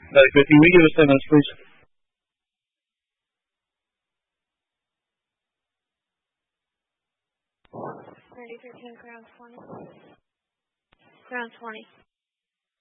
Could you give us 10 minutes, please? 3013, ground 20. Ground 20.